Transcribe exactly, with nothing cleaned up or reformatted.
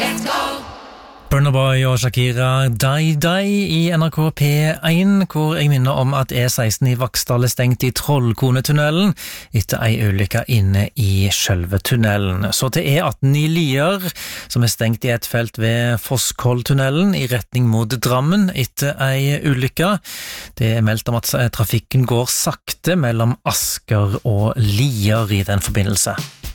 Burna Boy og Shakira, Die Die i N R K P én, hvor jeg minner om at E seksten i Vaksdal er stengt i Trollkonetunnelen etter ei ulykke inne i selve tunnelen. Så til E atten i Lier, som er stengt i et felt ved Fosskolltunnelen i retning mot Drammen etter ei ulykke. Det er meldt om at trafikken går sakte mellom Asker og Lier i den forbindelse.